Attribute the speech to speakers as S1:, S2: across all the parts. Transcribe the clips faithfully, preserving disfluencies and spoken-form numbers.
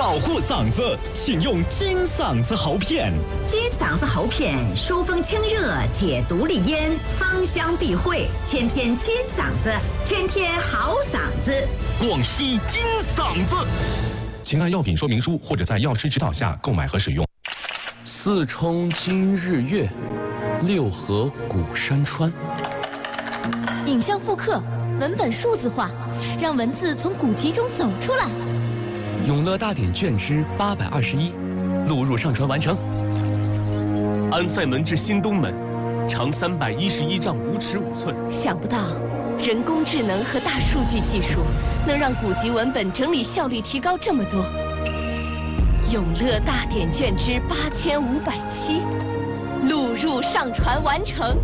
S1: 保护嗓子，请用金嗓子喉片。
S2: 金嗓子喉片疏风清热，解毒利咽，芳香避秽，天天金嗓子，天天好嗓子。
S1: 广西金嗓子。请按药品说明书或者在药师指导下购买和使用。
S3: 四冲今日月，六合古山川。
S4: 影像复刻，文本数字化，让文字从古籍中走出来。
S3: 永乐大典卷之八百二十一，录入上传完成。安塞门至新东门，长三百一十一丈五尺五寸。
S4: 想不到，人工智能和大数据技术能让古籍文本整理效率提高这么多。永乐大典卷之八千五百七，录入上传完成。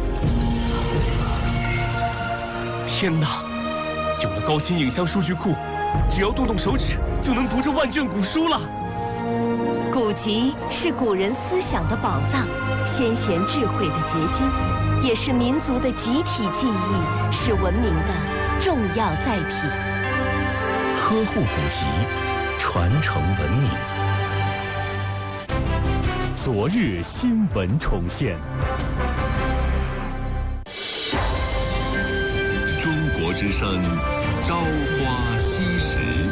S3: 天哪！有了高清影像数据库，只要动动手指就能读这万卷古书了。
S4: 古籍是古人思想的宝藏，先贤智慧的结晶，也是民族的集体记忆，是文明的重要载体。
S5: 呵护古籍，传承文明。
S1: 昨日新闻重现。
S6: 中国之声，朝花夕拾。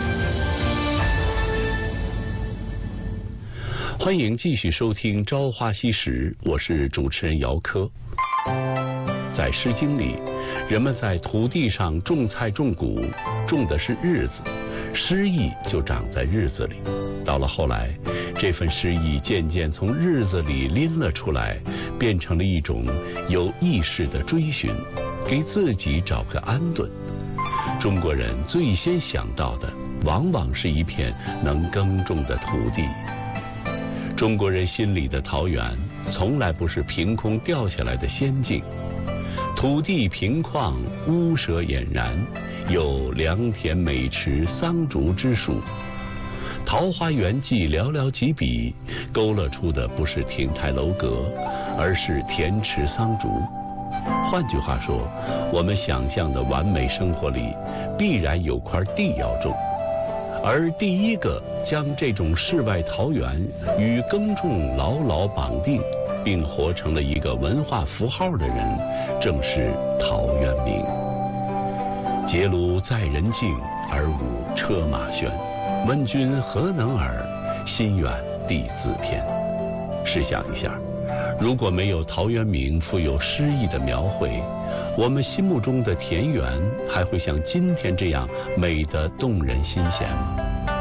S5: 欢迎继续收听《朝花夕拾》，我是主持人姚科。在《诗经》里，人们在土地上种菜种谷，种的是日子，诗意就长在日子里。到了后来，这份诗意渐渐从日子里拎了出来，变成了一种有意识的追寻，给自己找个安顿。中国人最先想到的，往往是一片能耕种的土地。中国人心里的桃源，从来不是凭空掉下来的仙境。土地平旷，屋舍俨然，有良田美池桑竹之属。桃花源记寥寥几笔，勾勒出的不是亭台楼阁，而是田池桑竹。换句话说，我们想象的完美生活里，必然有块地要种。而第一个将这种世外桃源与耕种牢牢绑定，并活成了一个文化符号的人，正是陶渊明。结庐在人境，而舞车马喧。问君何能尔？心远地自偏。试想一下，如果没有陶渊明富有诗意的描绘，我们心目中的田园还会像今天这样美得动人心弦吗？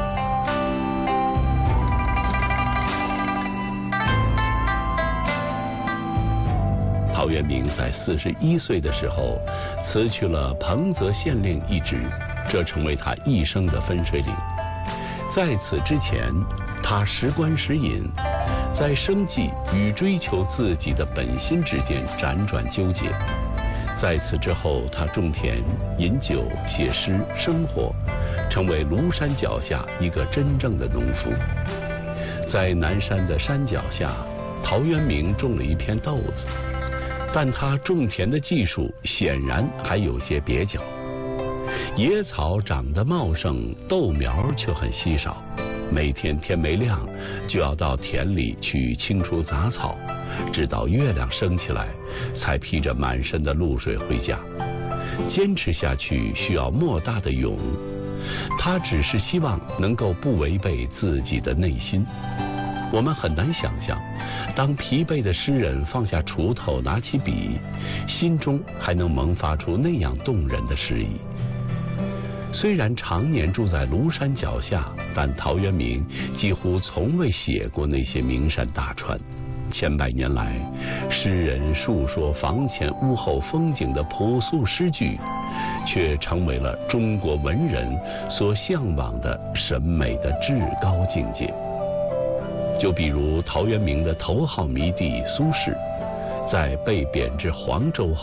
S5: 陶渊明在四十一岁的时候辞去了彭泽县令一职，这成为他一生的分水岭。在此之前，他时观时隐，在生计与追求自己的本心之间辗转纠结。在此之后，他种田、饮酒、写诗、生活，成为庐山脚下一个真正的农夫。在南山的山脚下，陶渊明种了一片豆子，但他种田的技术显然还有些蹩脚。野草长得茂盛，豆苗却很稀少。每天天没亮，就要到田里去清除杂草，直到月亮升起来，才披着满身的露水回家。坚持下去需要莫大的勇，他只是希望能够不违背自己的内心。我们很难想象，当疲惫的诗人放下锄头，拿起笔，心中还能萌发出那样动人的诗意。虽然常年住在庐山脚下，但陶渊明几乎从未写过那些名山大川。千百年来，诗人述说房前屋后风景的朴素诗句，却成为了中国文人所向往的审美的至高境界。就比如陶渊明的头号迷弟苏轼，在被贬至黄州后，